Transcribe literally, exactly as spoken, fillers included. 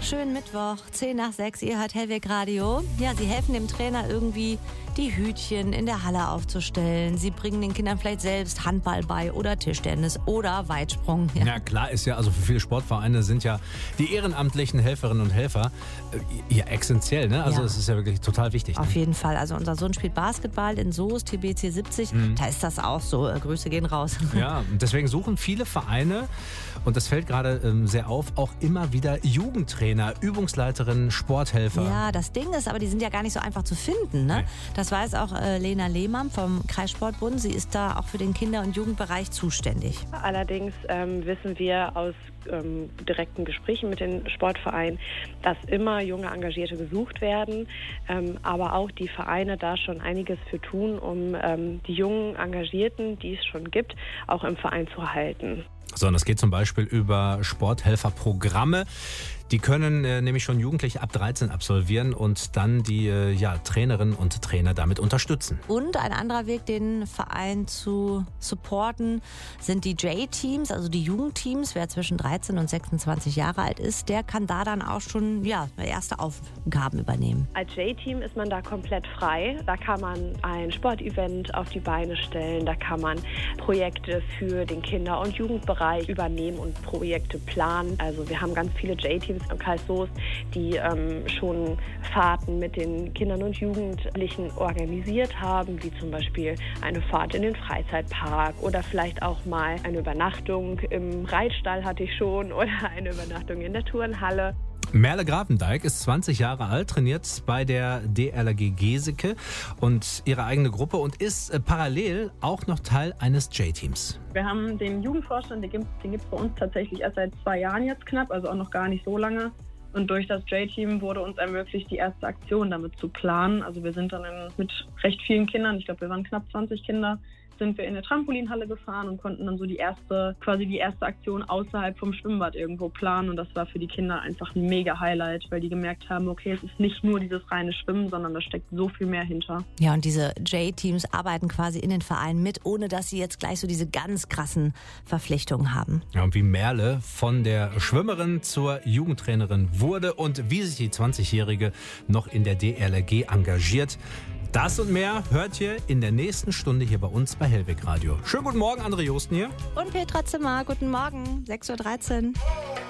Schönen Mittwoch, zehn nach sechs, ihr hört Hellweg Radio. Ja, sie helfen dem Trainer irgendwie, die Hütchen in der Halle aufzustellen. Sie bringen den Kindern vielleicht selbst Handball bei oder Tischtennis oder Weitsprung. Ja, ja klar ist ja, also für viele Sportvereine sind ja die ehrenamtlichen Helferinnen und Helfer äh, ja essentiell, ne? Also Ja. es ist ja wirklich total wichtig. Ne? Auf jeden Fall. Also unser Sohn spielt Basketball in Soest, T B C siebzig. Mhm. Da ist das auch so. Äh, Grüße gehen raus. Ja, und deswegen suchen viele Vereine, und das fällt gerade ähm, sehr auf, auch immer wieder Jugendtrainer, Übungsleiterinnen, Sporthelfer. Ja, das Ding ist, aber die sind ja gar nicht so einfach zu finden. Ne? Nee. Das weiß auch äh, Lena Lehmann vom Kreissportbund. Sie ist da auch für den Kinder- und Jugendbereich zuständig. Allerdings ähm, wissen wir aus ähm, direkten Gesprächen mit den Sportvereinen, dass immer junge Engagierte gesucht werden, ähm, aber auch die Vereine da schon einiges für tun, um ähm, die jungen Engagierten, die es schon gibt, auch im Verein zu halten. So, und das geht zum Beispiel über Sporthelferprogramme. Die können äh, nämlich schon Jugendliche ab dreizehn absolvieren und dann die äh, ja, Trainerinnen und Trainer damit unterstützen. Und ein anderer Weg, den Verein zu supporten, sind die J-Teams, also die Jugendteams. Wer zwischen dreizehn und sechsundzwanzig Jahre alt ist, der kann da dann auch schon ja, erste Aufgaben übernehmen. Als J-Team ist man da komplett frei. Da kann man ein Sportevent auf die Beine stellen. Da kann man Projekte für den Kinder- und Jugendbereich übernehmen und Projekte planen. Also wir haben ganz viele J-Teams im Kreis Soest, die ähm, schon Fahrten mit den Kindern und Jugendlichen organisiert haben, wie zum Beispiel eine Fahrt in den Freizeitpark oder vielleicht auch mal eine Übernachtung im Reitstall hatte ich schon oder eine Übernachtung in der Turnhalle. Merle Grafendijk ist zwanzig Jahre alt, trainiert bei der D L R G Geseke und ihre eigene Gruppe und ist äh, parallel auch noch Teil eines J-Teams. Wir haben den Jugendvorstand, den gibt es bei uns tatsächlich erst seit zwei Jahren jetzt knapp, also auch noch gar nicht so lange. Und durch das J-Team wurde uns ermöglicht, die erste Aktion damit zu planen. Also wir sind dann in, mit recht vielen Kindern, ich glaube wir waren knapp zwanzig Kinder, sind wir in eine Trampolinhalle gefahren und konnten dann so die erste, quasi die erste Aktion außerhalb vom Schwimmbad irgendwo planen. Und das war für die Kinder einfach ein mega Highlight, weil die gemerkt haben, okay, es ist nicht nur dieses reine Schwimmen, sondern da steckt so viel mehr hinter. Ja, und diese J-Teams arbeiten quasi in den Vereinen mit, ohne dass sie jetzt gleich so diese ganz krassen Verpflichtungen haben. Ja, und wie Merle von der Schwimmerin zur Jugendtrainerin wurde und wie sich die zwanzigjährige noch in der D L R G engagiert. Das und mehr hört ihr in der nächsten Stunde hier bei uns bei Hellweg Radio. Schönen guten Morgen, André Josten hier. Und Petra Zimmer, guten Morgen, sechs Uhr dreizehn.